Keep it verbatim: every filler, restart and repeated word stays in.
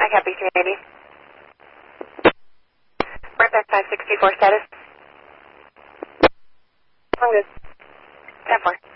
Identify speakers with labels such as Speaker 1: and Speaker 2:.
Speaker 1: copy three eighty. Right back five sixty-four status. All good. ten four.